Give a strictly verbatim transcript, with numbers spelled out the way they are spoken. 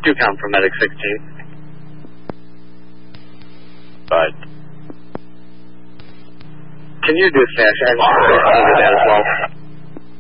Do count for Medic sixteen. But can you dispatch and over that as well?